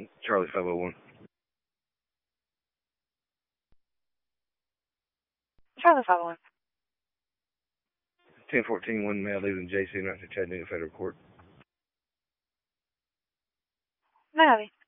Charlie 501. Charlie 501. 1014 1 male leaving JC 19 Chattanooga Federal Court. Maddie.